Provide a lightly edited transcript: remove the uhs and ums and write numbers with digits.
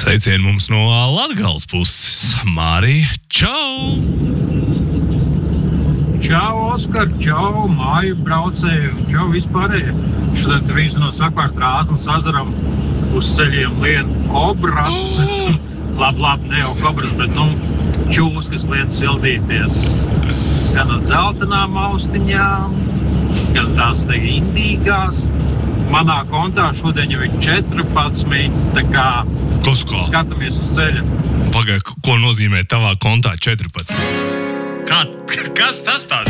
Sveicieni mums no Latgales puses. Mārija, čau! Čau, Oskar, čau, māju braucēju, čau vispārēji. Šodien te visu no Sakvārta Rāznas azaram uz ceļiem lien kobras. Labi, ne jau kobras, bet čūskas liet sildīties. Gan ar dzeltenām austiņām, gan tās te indīgās. Manā kontā šodien jau ir 14, tā kā skatāmies uz ceļa. Pagaid, ko nozīmē tavā kontā 14? Kas tas tāds?